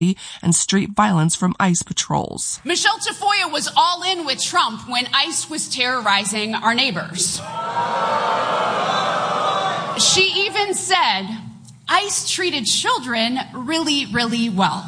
and street violence from ICE patrols. Michelle Tafoya was all in with Trump when ICE was terrorizing our neighbors. She even said ICE treated children really, really well.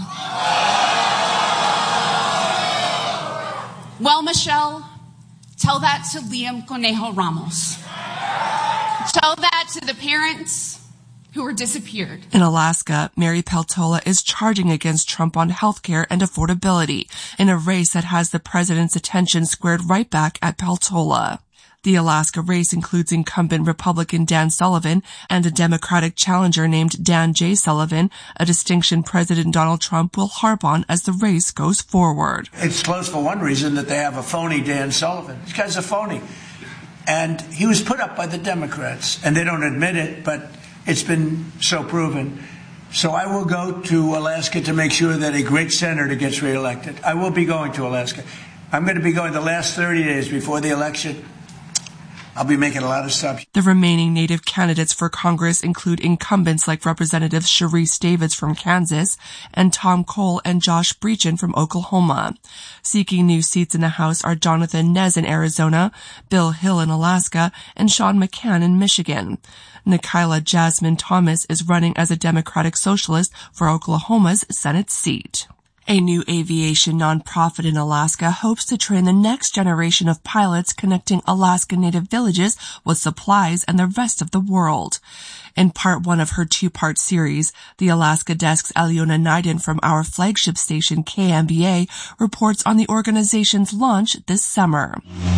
Well, Michelle, tell that to Liam Conejo Ramos. Tell that to the parents who were disappeared. In Alaska, Mary Peltola is charging against Trump on healthcare and affordability in a race that has the president's attention squared right back at Peltola. The Alaska race includes incumbent Republican Dan Sullivan and a Democratic challenger named Dan J. Sullivan, a distinction President Donald Trump will harp on as the race goes forward. It's close for one reason, that they have a phony Dan Sullivan. This guy's a phony. And he was put up by the Democrats, and they don't admit it, but it's been so proven. So I will go to Alaska to make sure that a great senator gets reelected. I will be going to Alaska. I'm going to be going the last 30 days before the election. I'll be making a lot of stuff. The remaining Native candidates for Congress include incumbents like Representatives Sharice Davids from Kansas and Tom Cole and Josh Breachin from Oklahoma. Seeking new seats in the House are Jonathan Nez in Arizona, Bill Hill in Alaska, and Sean McCann in Michigan. Nikayla Jasmine Thomas is running as a Democratic Socialist for Oklahoma's Senate seat. A new aviation nonprofit in Alaska hopes to train the next generation of pilots connecting Alaska Native villages with supplies and the rest of the world. In part one of her two-part series, the Alaska Desk's Aliona Naiden from our flagship station KMBA reports on the organization's launch this summer.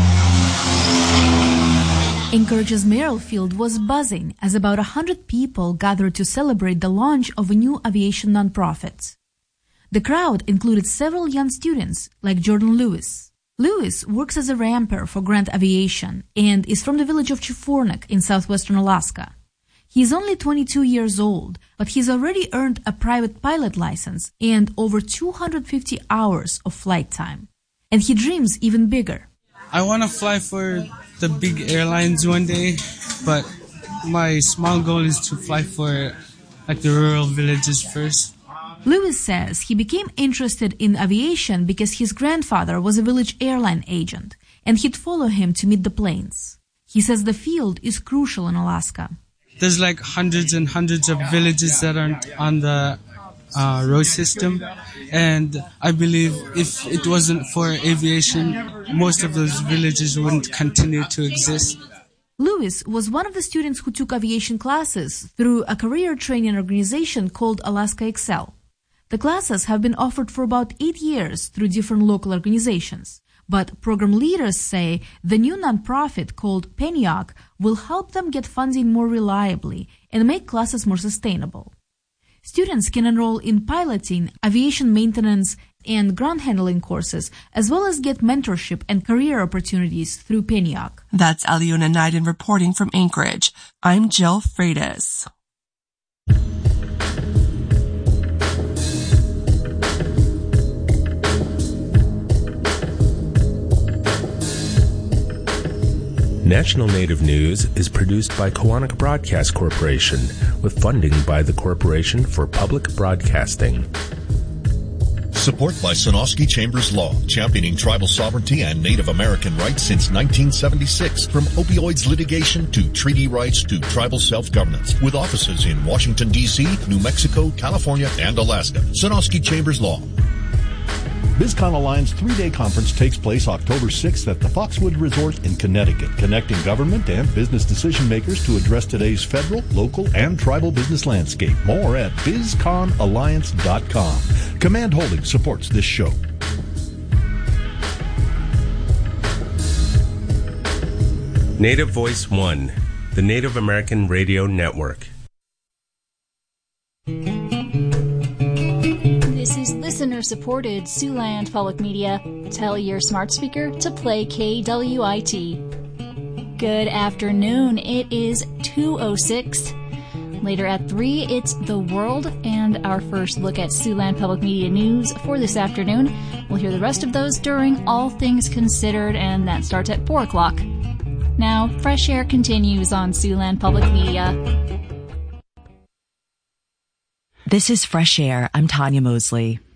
Anchorage's Merrill was buzzing as about 100 people gathered to celebrate the launch of a new aviation nonprofit. The crowd included several young students like Jordan Lewis. Lewis works as a ramper for Grant Aviation and is from the village of Chifornik in southwestern Alaska. He is only 22 years old, but he's already earned a private pilot license and over 250 hours of flight time. And he dreams even bigger. I want to fly for the big airlines one day, but my small goal is to fly for the rural villages first. Lewis says he became interested in aviation because his grandfather was a village airline agent, and he'd follow him to meet the planes. He says the field is crucial in Alaska. There's hundreds and hundreds of villages that aren't on the road system, and I believe if it wasn't for aviation, most of those villages wouldn't continue to exist. Lewis was one of the students who took aviation classes through a career training organization called Alaska Excel. The classes have been offered for about 8 years through different local organizations. But program leaders say the new nonprofit called PENIAC will help them get funding more reliably and make classes more sustainable. Students can enroll in piloting, aviation maintenance, and ground handling courses, as well as get mentorship and career opportunities through PENIAC. That's Aliona Naiden reporting from Anchorage. I'm Jill Freitas. National Native News is produced by Koahnic Broadcast Corporation with funding by the Corporation for Public Broadcasting. Support by Sonosky Chambers Law, championing tribal sovereignty and Native American rights since 1976. From opioids litigation to treaty rights to tribal self-governance. With offices in Washington, D.C., New Mexico, California, and Alaska. Sonosky Chambers Law. BizCon Alliance 3-day conference takes place October 6th at the Foxwood Resort in Connecticut, connecting government and business decision makers to address today's federal, local, and tribal business landscape. More at bizconalliance.com. Command Holdings supports this show. Native Voice One, the Native American Radio Network. This is listener-supported Siouxland Public Media. Tell your smart speaker to play KWIT. Good afternoon. It is 2:06. Later at 3, it's The World and our first look at Siouxland Public Media news for this afternoon. We'll hear the rest of those during All Things Considered, and that starts at 4 o'clock. Now, Fresh Air continues on Siouxland Public Media. This is Fresh Air. I'm Tanya Mosley.